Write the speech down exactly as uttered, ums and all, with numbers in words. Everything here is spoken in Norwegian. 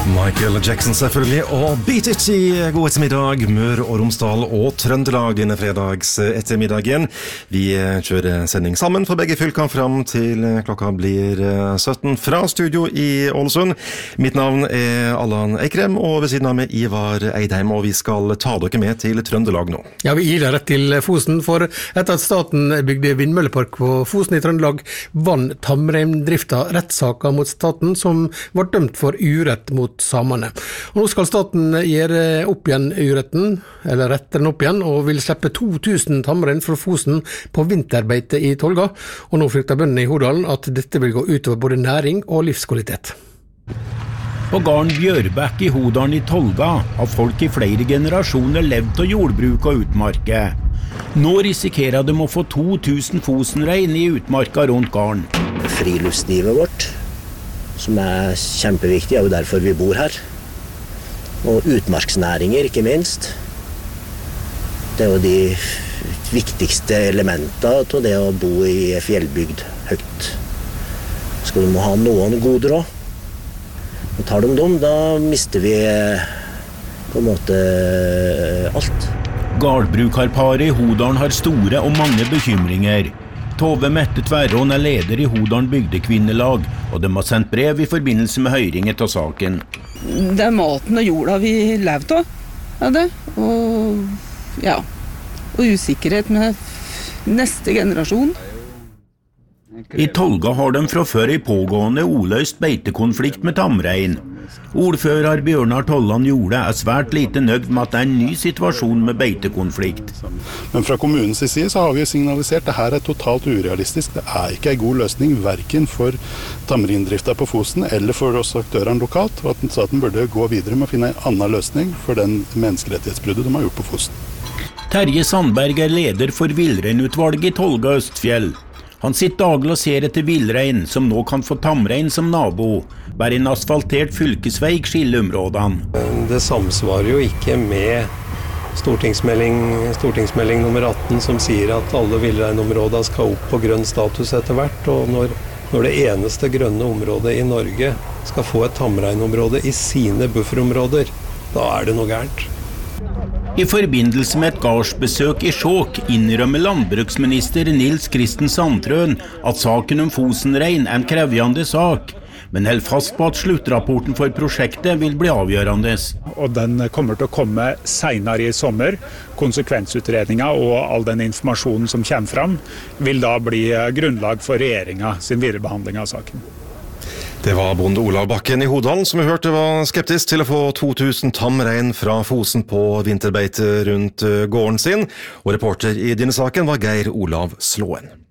Michael Jackson selvfølgelig, og Beat It i god ettermiddag, Mør og Romsdal og Trøndelag denne fredags ettermiddagen. Vi kjører sending sammen for begge fylker frem til klokka blir sytten fra studio i Ålesund. Mitt navn er Allan Eikrem, og ved siden av meg Ivar Eidheim, og vi skal ta dere med til Trøndelag nå. Ja, vi iler rett til Fosen, for etter at staten bygde vindmøllepark på Fosen i Trøndelag, vann tamreindrifta rettssaker mot staten som var dømt for urett mot samene. Og nå skal staten gjøre opp igjen uretten, eller rette den opp igjen, og vil slippe to tusen tamrein fra Fosen på vinterbeite i Tolga. Og nå frykter bøndene i Hodalen at dette vil gå utover både næring og livskvalitet. På gården Bjørbæk i Hodalen i Tolga har folk i flere generasjoner levd av jordbruk og utmarke. Nå risikerer de å få to tusen fosenrein i utmarka rundt gården. Friluftslivet vårt, som er kjempeviktig, er jo derfor vi bor her. Og utmarksnæringer, ikke minst. Det er jo de viktigste elementene til det å bo i fjellbygd høyt. Skal du må ha noen goder også. Og tar de dem, da mister vi på en måte alt. Gårdbrukarparet i Hodalen har store og mange bekymringer. Tove Mette Tverrån er leder i Hodalen bygdekvinnelag, og de har sendt brev i forbindelse med høringen til saken. Det er maten og jorda vi lever av, er det. Og, ja, og usikkerhet med neste generasjon. I Tolga har de fra før i pågående oløst beitekonflikt med tamrein. Ordfører Bjørnar Tollan Jorde er svært lite nøyd med at det er en ny situasjon med beitekonflikt. Men fra kommunens side så har vi signalisert at dette er totalt urealistisk. Det er ikke en god løsning, hverken for tamreindrifta på Fosen eller for oss aktørene lokalt, og at staten burde gå videre med å finne en annen løsning for den menneskerettighetsbruddet de har gjort på Fosen. Terje Sandberg er leder for Villreinutvalget i Tolga Østfjell. Han sitter daglig og ser etter villrein, som nå kan få tamrein som nabo. Bare en asfaltert fylkesvei skiller områdene. Det samsvarer jo ikke med stortingsmelding, stortingsmelding nummer atten, som sier at alle villreinområder skal opp på grønn status etter hvert. Og når, når det eneste grønne området i Norge skal få et tamreinområde i sine bufferområder, da er det noe gærent. I forbindelse med et gardsbesøk i Skjåk innrømmer landbruksminister Nils Kristen Sandtrøen at saken om Fosenrein er en krevjende sak, men held fast på at sluttrapporten for prosjektet vil bli avgjørende. Og den kommer til å komme senere i sommer. Konsekvensutredningen og all den informasjonen som kommer fram vil da bli grunnlag for regjeringen sin viderebehandling av saken. Det var bonde Olav Bakken i Hodalen som vi hørte var skeptisk til å få to tusen tamrein fra Fosen på vinterbeite rundt gården sin, og reporter i denne saken var Geir Olav Slåen.